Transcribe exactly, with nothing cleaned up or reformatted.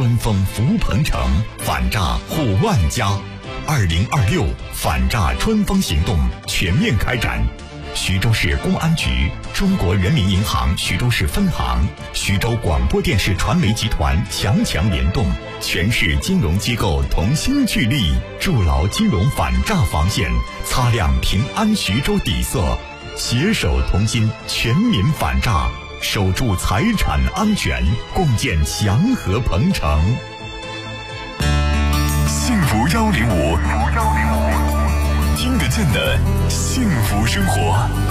春风福鹏城，反诈护万家。二零二六反诈春风行动全面开展。徐州市公安局、中国人民银行徐州市分行、徐州广播电视传媒集团强强联动，全市金融机构同心聚力，筑牢金融反诈防线，擦亮平安徐州底色，携手同心，全民反诈，守住财产安全，共建祥和鹏城。 幸福幺零五，听得见的幸福生活。